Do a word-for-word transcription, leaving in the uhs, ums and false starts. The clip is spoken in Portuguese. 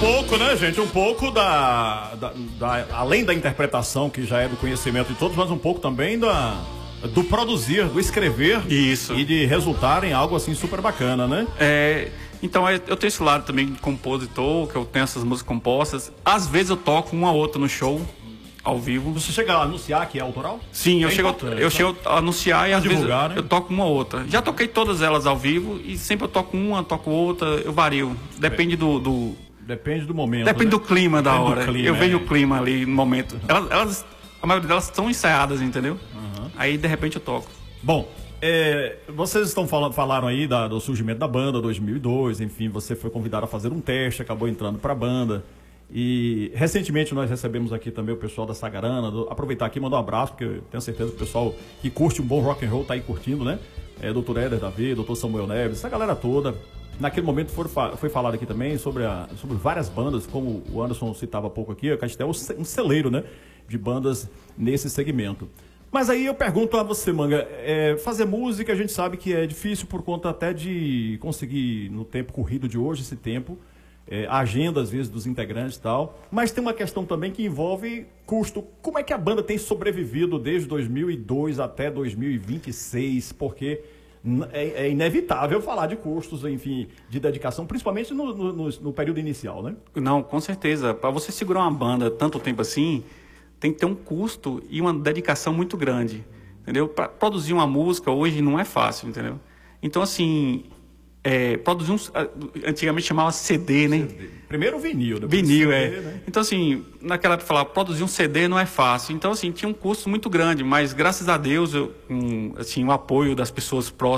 pouco, né, gente? Um pouco da, da, da... Além da interpretação, que já é do conhecimento de todos, mas um pouco também da... do produzir, do escrever. Isso. E de resultar em algo assim super bacana, né? É, então eu tenho esse lado também de compositor, que eu tenho essas músicas compostas. Às vezes eu toco uma ou outra no show, ao vivo. Você chega a anunciar que é autoral? Sim, eu, é chego, eu chego a anunciar e às divulgar, vezes né? eu toco uma ou outra. Já toquei todas elas ao vivo e sempre eu toco uma, toco outra, eu vario. Depende do... do... Depende do momento. Depende né? do clima da Depende hora. clima, eu vejo é. o clima ali no momento. Elas, elas, a maioria delas estão ensaiadas, entendeu? Uhum. Aí de repente eu toco. Bom, é, vocês estão falando, falaram aí da, do surgimento da banda, dois mil e dois, enfim, você foi convidado a fazer um teste, acabou entrando para a banda. E recentemente nós recebemos aqui também o pessoal da Sagarana. Do, aproveitar aqui e mandar um abraço, porque eu tenho certeza que o pessoal que curte um bom rock and roll tá aí curtindo, né? É, doutor Éder Davi, doutor Samuel Neves, essa galera toda. Naquele momento foi, foi falado aqui também sobre, a, sobre várias bandas, como o Anderson citava há pouco aqui, a Castel é um celeiro, né, de bandas nesse segmento. Mas aí eu pergunto a você, Manga, é, fazer música a gente sabe que é difícil por conta até de conseguir, no tempo corrido de hoje, esse tempo, é, a agenda às vezes dos integrantes e tal, mas tem uma questão também que envolve custo. Como é que a banda tem sobrevivido desde dois mil e dois até dois mil e vinte e seis? Porque é, é inevitável falar de custos, enfim, de dedicação, principalmente no, no, no período inicial, né? Não, com certeza. Para você segurar uma banda tanto tempo assim, tem que ter um custo e uma dedicação muito grande, entendeu? Para produzir uma música hoje não é fácil, entendeu? Então, assim, é, produzir um... Antigamente chamava C D, né? C D. Primeiro vinil, depois Vinil, C D, é. Né? Então, assim, naquela época, falar, produzir um C D não é fácil. Então, assim, tinha um custo muito grande, mas graças a Deus, eu, um, assim, o apoio das pessoas próximas,